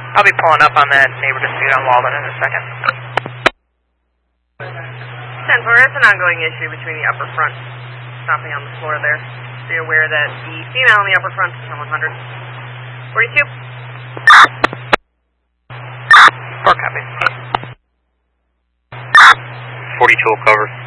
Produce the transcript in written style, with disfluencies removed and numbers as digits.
I'll be pulling up on that neighbor dispute on Walden in a second. 10-4, it's an ongoing issue between the upper front stopping on the floor there. Be aware that the female in the upper front is on 100. 42. 4 copy. 42 will cover.